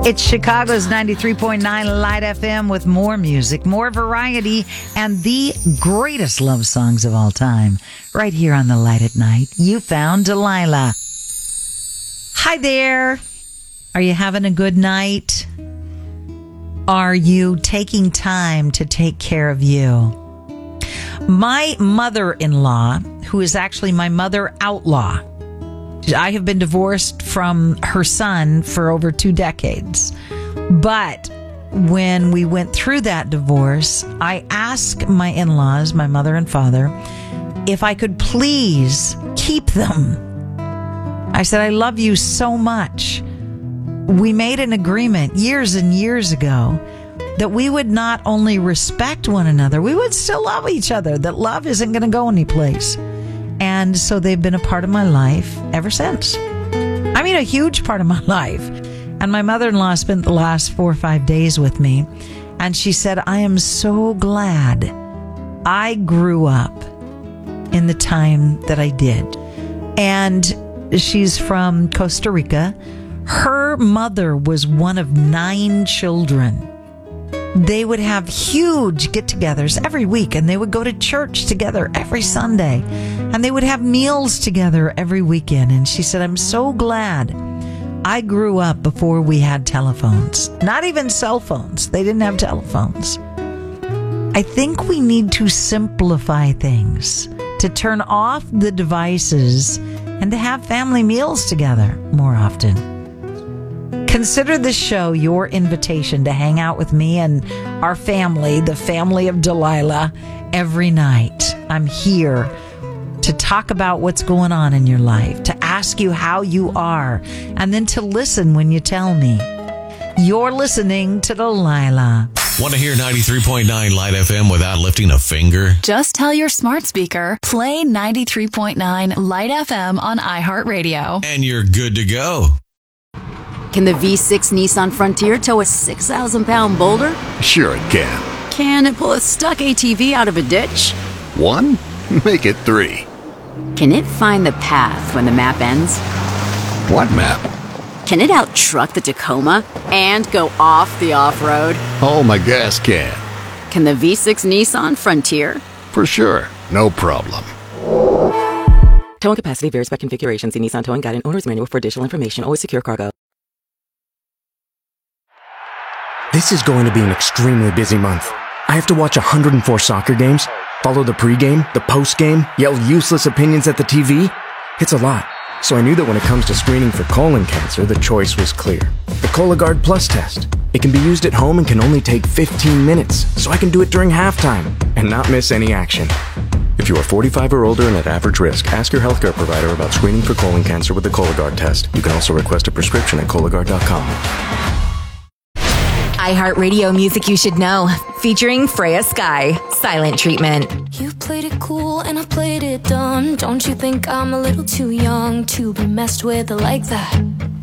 It's Chicago's 93.9 Light FM with more music, more variety, and the greatest love songs of all time. Right here on the Light at Night, you found Delilah. Hi there. Are you having a good night? Are you taking time to take care of you? My mother-in-law, who is actually my mother-outlaw, I have been divorced from her son for over 2 decades. But when we went through that divorce, I asked my in-laws, my mother and father, if I could please keep them. I said, I love you so much. We made an agreement years and years ago that we would not only respect one another, we would still love each other, that love isn't going to go anyplace. And so they've been a part of my life ever since. I mean, a huge part of my life. And my mother-in-law spent the last 4 or 5 days with me. And she said, I am so glad I grew up in the time that I did. And she's from Costa Rica. Her mother was one of 9 children. They would have huge get-togethers every week, and they would go to church together every Sunday, and they would have meals together every weekend. And she said, I'm so glad I grew up before we had telephones. Not even cell phones. They didn't have telephones. I think we need to simplify things, to turn off the devices, and to have family meals together more often. Consider this show your invitation to hang out with me and our family, the family of Delilah, every night. I'm here to talk about what's going on in your life, to ask you how you are, and then to listen when you tell me. You're listening to Delilah. Want to hear 93.9 Light FM without lifting a finger? Just tell your smart speaker, play 93.9 Light FM on iHeartRadio. And you're good to go. Can the V6 Nissan Frontier tow a 6,000-pound boulder? Sure it can. Can it pull a stuck ATV out of a ditch? 1? Make it 3. Can it find the path when the map ends? What map? Can it out-truck the Tacoma and go off the off-road? Oh, my gas can. Can the V6 Nissan Frontier? For sure. No problem. Towing capacity varies by configuration. See Nissan Towing Guide and Owner's Manual for additional information. Always secure cargo. This is going to be an extremely busy month. I have to watch 104 soccer games, follow the pregame, the postgame, yell useless opinions at the TV. It's a lot. So I knew that when it comes to screening for colon cancer, the choice was clear. The Cologuard Plus test. It can be used at home and can only take 15 minutes, so I can do it during halftime and not miss any action. If you are 45 or older and at average risk, ask your healthcare provider about screening for colon cancer with the Cologuard test. You can also request a prescription at Cologuard.com. iHeartRadio music you should know, featuring Freya Sky, Silent Treatment. You played it cool and I played it dumb. Don't you think I'm a little too young to be messed with like that?